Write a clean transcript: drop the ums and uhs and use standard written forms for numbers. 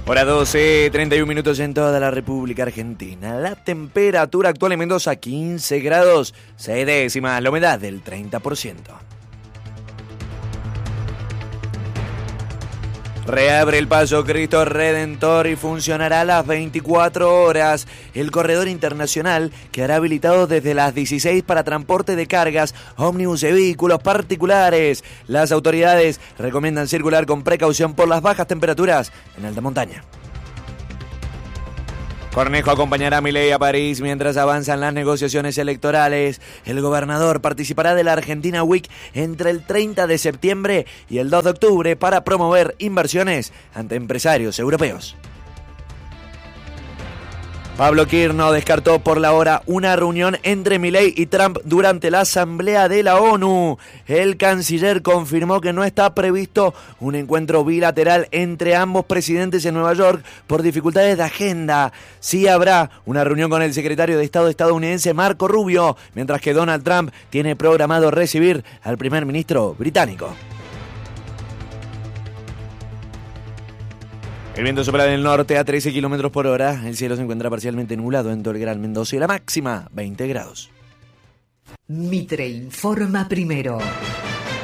Hora 12, 31 minutos en toda la República Argentina. La temperatura actual en Mendoza, 15 grados, 6 décimas, la humedad del 30%. Reabre el Paso Cristo Redentor y funcionará a las 24 horas. El corredor internacional quedará habilitado desde las 16 para transporte de cargas, ómnibus y vehículos particulares. Las autoridades recomiendan circular con precaución por las bajas temperaturas en alta montaña. Cornejo acompañará a Milei a París mientras avanzan las negociaciones electorales. El gobernador participará de la Argentina Week entre el 30 de septiembre y el 2 de octubre para promover inversiones ante empresarios europeos. Pablo Kirno descartó por la hora una reunión entre Milei y Trump durante la Asamblea de la ONU. El canciller confirmó que no está previsto un encuentro bilateral entre ambos presidentes en Nueva York por dificultades de agenda. Sí habrá una reunión con el secretario de Estado estadounidense Marco Rubio, mientras que Donald Trump tiene programado recibir al primer ministro británico. El viento sopla del norte a 13 kilómetros por hora. El cielo se encuentra parcialmente nublado en todo el Gran Mendoza y la máxima 20 grados. Mitre informa primero.